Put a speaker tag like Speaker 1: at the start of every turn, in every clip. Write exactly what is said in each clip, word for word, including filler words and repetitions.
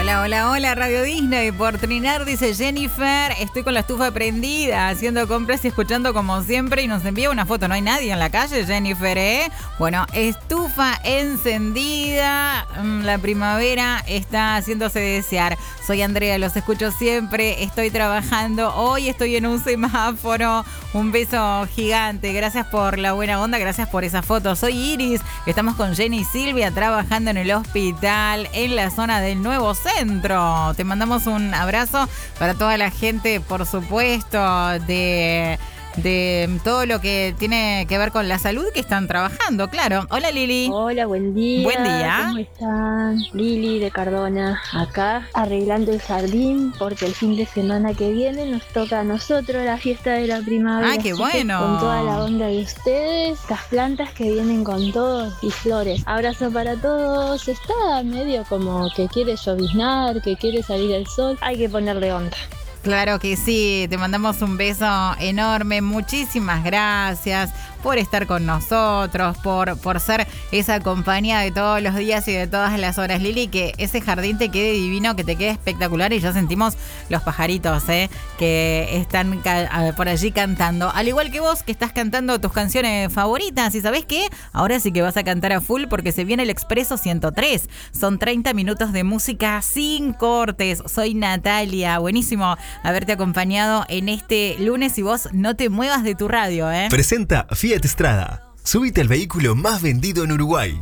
Speaker 1: Hola, hola, hola, Radio Disney. Por trinar, dice Jennifer. Estoy con la estufa prendida, haciendo compras y escuchando como siempre. Y nos envía una foto. No hay nadie en la calle, Jennifer, ¿eh? Bueno, estufa encendida. La primavera está haciéndose desear. Soy Andrea, los escucho siempre. Estoy trabajando. Hoy estoy en un semáforo. Un beso gigante. Gracias por la buena onda. Gracias por esa foto. Soy Iris. Estamos con Jenny y Silvia trabajando en el hospital en la zona del Nuevo Centro. Te mandamos un abrazo para toda la gente, por supuesto, de, de todo lo que tiene que ver con la salud que están trabajando, claro. Hola, Lili.
Speaker 2: Hola, buen día.
Speaker 1: Buen día.
Speaker 2: ¿Cómo están? Lili de Cardona, acá arreglando el jardín porque el fin de semana que viene nos toca a nosotros la fiesta de la primavera.
Speaker 1: ¡Ah, qué
Speaker 2: Así
Speaker 1: bueno!
Speaker 2: que con toda la onda de ustedes, las plantas que vienen con todo y flores. Abrazo para todos. Está medio como que quiere lloviznar, que quiere salir el sol. Hay que ponerle onda.
Speaker 1: Claro que sí, te mandamos un beso enorme, muchísimas gracias por estar con nosotros, por, por ser esa compañía de todos los días y de todas las horas, Lili, que ese jardín te quede divino, que te quede espectacular y ya sentimos los pajaritos ¿eh? que están ca- por allí cantando, al igual que vos que estás cantando tus canciones favoritas y ¿sabés qué? Ahora sí que vas a cantar a full porque se viene el Expreso ciento tres, son treinta minutos de música sin cortes. Soy Natalia, buenísimo haberte acompañado en este lunes y vos no te muevas de tu radio, ¿eh?
Speaker 3: Presenta Fiat Strada. Súbite al vehículo más vendido en Uruguay.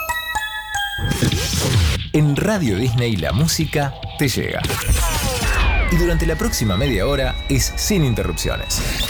Speaker 3: En Radio Disney la música te llega. Y durante la próxima media hora es sin interrupciones.